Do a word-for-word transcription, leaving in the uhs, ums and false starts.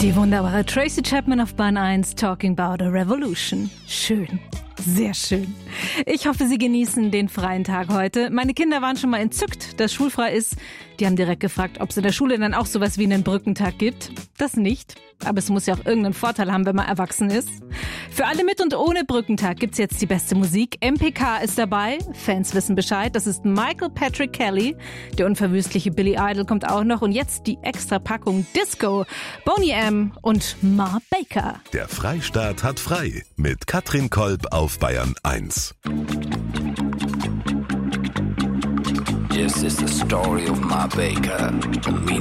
Die wunderbare Tracy Chapman auf Bahn eins, Talking About a Revolution. Schön. Sehr schön. Ich hoffe, Sie genießen den freien Tag heute. Meine Kinder waren schon mal entzückt, dass schulfrei ist. Die haben direkt gefragt, ob es in der Schule dann auch sowas wie einen Brückentag gibt. Das nicht. Aber es muss ja auch irgendeinen Vorteil haben, wenn man erwachsen ist. Für alle mit und ohne Brückentag gibt's jetzt die beste Musik. M P K ist dabei. Fans wissen Bescheid. Das ist Michael Patrick Kelly. Der unverwüstliche Billy Idol kommt auch noch. Und jetzt die extra Packung Disco. Boney M. und Ma Baker. Der Freistaat hat frei. Mit Katrin Kolb auf Bayern eins. This is the story of Ma Baker, a mean